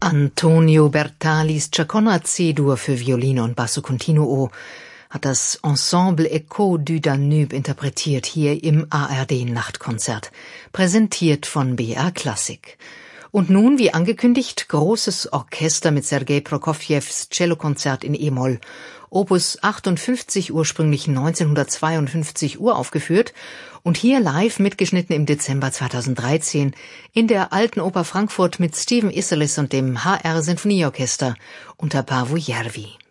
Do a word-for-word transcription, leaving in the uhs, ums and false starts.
Antonio Bertalis Chaconne C-Dur für Violine und Basso Continuo hat das Ensemble Echo du Danube interpretiert hier im A R D-Nachtkonzert, präsentiert von B R Klassik. Und nun, wie angekündigt, großes Orchester mit Sergei Prokofjews Cellokonzert in E-Moll, Opus achtundfünfzig, ursprünglich neunzehnhundertzweiundfünfzig uraufgeführt und hier live mitgeschnitten im Dezember zweitausenddreizehn in der Alten Oper Frankfurt mit Stephen Isserlis und dem H R Sinfonieorchester unter Paavo Järvi.